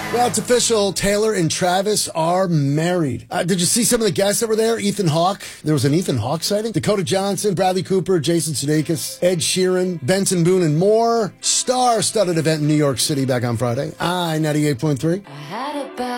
Well, it's official. Taylor and Travis are married. Did you see some of the guests that were there? Ethan Hawke. There was an Ethan Hawke sighting. Dakota Johnson, Bradley Cooper, Jason Sudeikis, Ed Sheeran, Benson Boone, and more. Star-studded event in New York City back on Friday. I-98.3.